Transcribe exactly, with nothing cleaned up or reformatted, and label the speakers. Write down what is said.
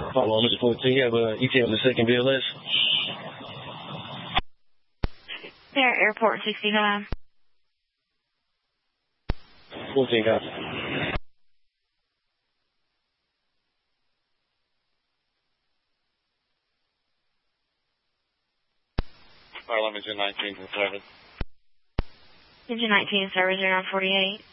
Speaker 1: Follow on, Mister fourteen, you have a E T A on the second B L S?
Speaker 2: There, Airport sixty-nine.
Speaker 1: fourteen, copy.
Speaker 3: Alright, let me do nineteen to service.
Speaker 2: Engine nineteen, service zero nine forty-eight.